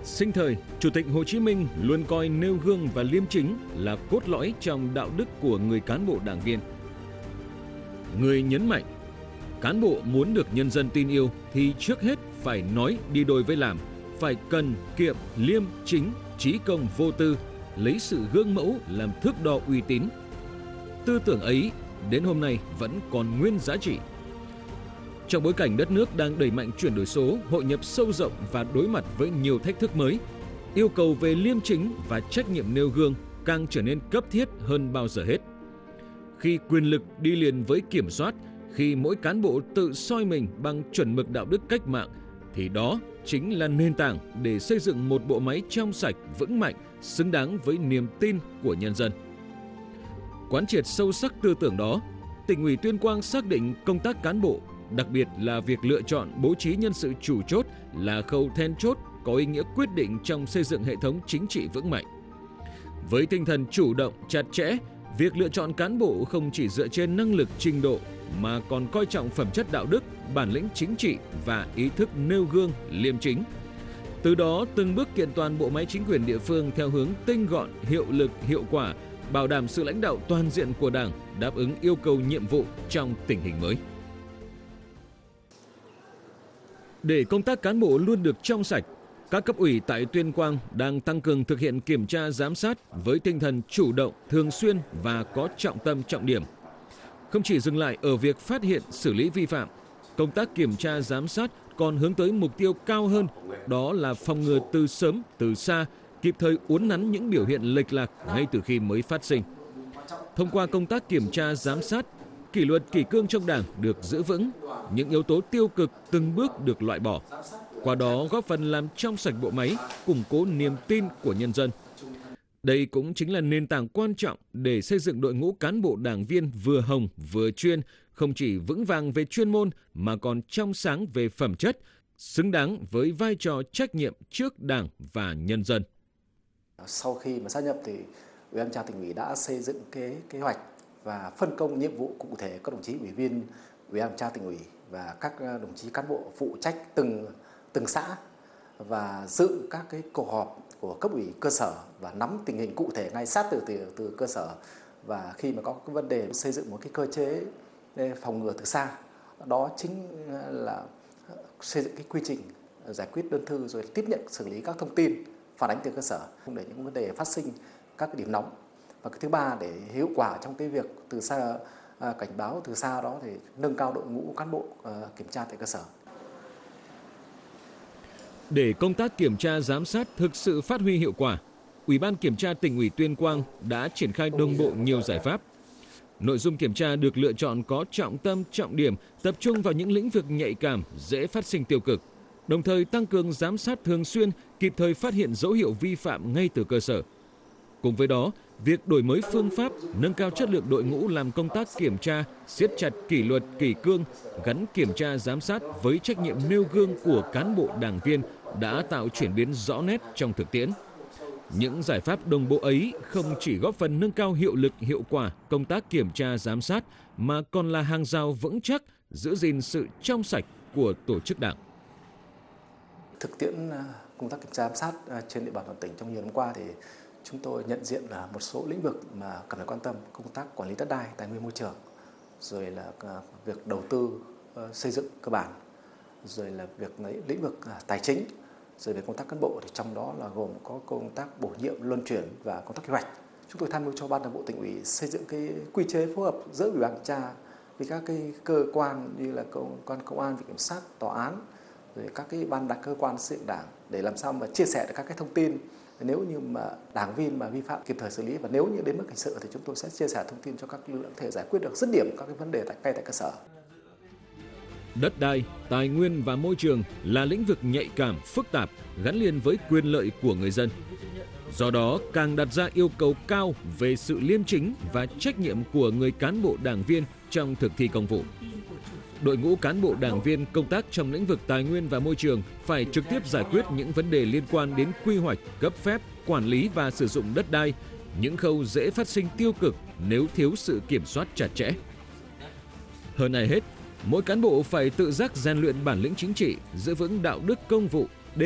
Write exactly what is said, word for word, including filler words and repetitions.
Sinh thời, Chủ tịch Hồ Chí Minh luôn coi nêu gương và liêm chính là cốt lõi trong đạo đức của người cán bộ đảng viên. Người nhấn mạnh, cán bộ muốn được nhân dân tin yêu thì trước hết phải nói đi đôi với làm, phải cần, kiệm, liêm, chính, trí công vô tư, lấy sự gương mẫu làm thước đo uy tín. Tư tưởng ấy đến hôm nay vẫn còn nguyên giá trị. Trong bối cảnh đất nước đang đẩy mạnh chuyển đổi số, hội nhập sâu rộng và đối mặt với nhiều thách thức mới, yêu cầu về liêm chính và trách nhiệm nêu gương càng trở nên cấp thiết hơn bao giờ hết. Khi quyền lực đi liền với kiểm soát, khi mỗi cán bộ tự soi mình bằng chuẩn mực đạo đức cách mạng, thì đó chính là nền tảng để xây dựng một bộ máy trong sạch, vững mạnh, xứng đáng với niềm tin của nhân dân. Quán triệt sâu sắc tư tưởng đó, Tỉnh ủy Tuyên Quang xác định công tác cán bộ, đặc biệt là việc lựa chọn bố trí nhân sự chủ chốt là khâu then chốt có ý nghĩa quyết định trong xây dựng hệ thống chính trị vững mạnh. Với tinh thần chủ động, chặt chẽ, việc lựa chọn cán bộ không chỉ dựa trên năng lực trình độ mà còn coi trọng phẩm chất đạo đức, bản lĩnh chính trị và ý thức nêu gương, liêm chính. Từ đó từng bước kiện toàn bộ máy chính quyền địa phương theo hướng tinh gọn, hiệu lực, hiệu quả, bảo đảm sự lãnh đạo toàn diện của Đảng, đáp ứng yêu cầu nhiệm vụ trong tình hình mới. Để công tác cán bộ luôn được trong sạch, các cấp ủy tại Tuyên Quang đang tăng cường thực hiện kiểm tra giám sát với tinh thần chủ động, thường xuyên và có trọng tâm trọng điểm. Không chỉ dừng lại ở việc phát hiện, xử lý vi phạm, công tác kiểm tra giám sát còn hướng tới mục tiêu cao hơn, đó là phòng ngừa từ sớm, từ xa, kịp thời uốn nắn những biểu hiện lệch lạc ngay từ khi mới phát sinh. Thông qua công tác kiểm tra giám sát, kỷ luật kỷ cương trong Đảng được giữ vững, những yếu tố tiêu cực từng bước được loại bỏ. Qua đó góp phần làm trong sạch bộ máy, củng cố niềm tin của nhân dân. Đây cũng chính là nền tảng quan trọng để xây dựng đội ngũ cán bộ đảng viên vừa hồng vừa chuyên, không chỉ vững vàng về chuyên môn mà còn trong sáng về phẩm chất, xứng đáng với vai trò trách nhiệm trước Đảng và nhân dân. Sau khi mà sát nhập thì Ủy ban Kiểm tra Tỉnh ủy đã xây dựng cái kế hoạch và phân công nhiệm vụ cụ thể các đồng chí ủy viên Ủy ban Kiểm tra Tỉnh ủy và các đồng chí cán bộ phụ trách từng từng xã và dự các cái cuộc họp của cấp ủy cơ sở và nắm tình hình cụ thể ngay sát từ từ, từ cơ sở. Và khi mà có cái vấn đề xây dựng một cái cơ chế phòng ngừa từ xa, đó chính là xây dựng cái quy trình giải quyết đơn thư rồi tiếp nhận xử lý các thông tin phản ánh từ cơ sở, không để những vấn đề phát sinh các cái điểm nóng. Và cái thứ ba, để hiệu quả trong cái việc từ xa à, cảnh báo từ xa đó thì nâng cao đội ngũ cán bộ à, kiểm tra tại cơ sở. Để công tác kiểm tra giám sát thực sự phát huy hiệu quả, Ủy ban Kiểm tra Tỉnh ủy Tuyên Quang đã triển khai đồng bộ nhiều giải pháp. Nội dung kiểm tra được lựa chọn có trọng tâm, trọng điểm, tập trung vào những lĩnh vực nhạy cảm, dễ phát sinh tiêu cực, đồng thời tăng cường giám sát thường xuyên, kịp thời phát hiện dấu hiệu vi phạm ngay từ cơ sở. Cùng với đó, việc đổi mới phương pháp, nâng cao chất lượng đội ngũ làm công tác kiểm tra, siết chặt kỷ luật kỷ cương, gắn kiểm tra giám sát với trách nhiệm nêu gương của cán bộ đảng viên đã tạo chuyển biến rõ nét trong thực tiễn. Những giải pháp đồng bộ ấy không chỉ góp phần nâng cao hiệu lực hiệu quả công tác kiểm tra giám sát mà còn là hàng rào vững chắc giữ gìn sự trong sạch của tổ chức Đảng. Thực tiễn công tác kiểm tra giám sát trên địa bàn toàn tỉnh trong nhiều năm qua thì chúng tôi nhận diện là một số lĩnh vực mà cần phải quan tâm: công tác quản lý đất đai, tài nguyên môi trường, rồi là việc đầu tư xây dựng cơ bản, rồi là việc lĩnh vực tài chính, rồi về công tác cán bộ thì trong đó là gồm có công tác bổ nhiệm, luân chuyển và công tác quy hoạch. Chúng tôi tham mưu cho Ban Thường vụ Tỉnh ủy xây dựng cái quy chế phối hợp giữa Ủy ban Kiểm tra với các cái cơ quan như là cơ quan công an, viện kiểm sát, tòa án, rồi các cái ban đặc cơ quan xây dựng Đảng để làm sao mà chia sẻ được các cái thông tin. Nếu như mà đảng viên mà vi phạm kịp thời xử lý, và nếu như đến mức hình sự thì chúng tôi sẽ chia sẻ thông tin cho các lực lượng thể giải quyết được dứt điểm các cái vấn đề tại ngay tại cơ sở. Đất đai, tài nguyên và môi trường là lĩnh vực nhạy cảm, phức tạp, gắn liền với quyền lợi của người dân. Do đó, càng đặt ra yêu cầu cao về sự liêm chính và trách nhiệm của người cán bộ đảng viên trong thực thi công vụ. Đội ngũ cán bộ đảng viên công tác trong lĩnh vực tài nguyên và môi trường phải trực tiếp giải quyết những vấn đề liên quan đến quy hoạch, cấp phép, quản lý và sử dụng đất đai, những khâu dễ phát sinh tiêu cực nếu thiếu sự kiểm soát chặt chẽ. Hơn ai hết, mỗi cán bộ phải tự giác rèn luyện bản lĩnh chính trị, giữ vững đạo đức công vụ,